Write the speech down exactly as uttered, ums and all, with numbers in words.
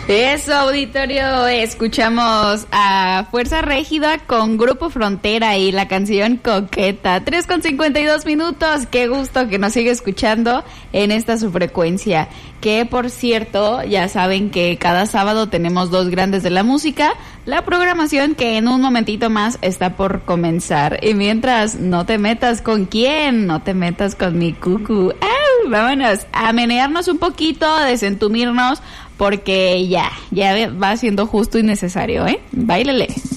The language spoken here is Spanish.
Eso, auditorio, escuchamos a Fuerza Régida con Grupo Frontera y la canción Coqueta. tres con cincuenta y dos minutos, qué gusto que nos sigue escuchando en esta su frecuencia. Que por cierto, ya saben que cada sábado tenemos dos grandes de la música, la programación que en un momentito más está por comenzar. Y mientras, no te metas con quién, no te metas con mi cucu. ¡Au! Vámonos a menearnos un poquito, a desentumirnos, porque ya, ya va siendo justo y necesario, ¿eh? Báilele.